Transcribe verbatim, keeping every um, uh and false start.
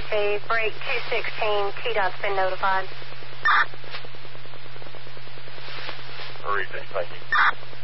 received. Break two sixteen. T DOT's been notified. Received, thank you.